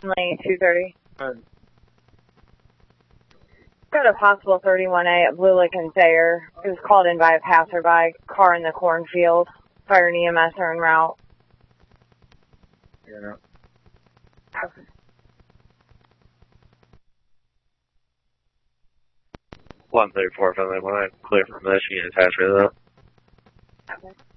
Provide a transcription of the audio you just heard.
Lane 230. Alright. Got a possible 31A at Blue Lake and Thayer. It was called in by a passerby. Car in the cornfield. Fire and EMS are en route. Yeah. Okay. 134 Finley 1, clear from this, you can attach me to that. Okay.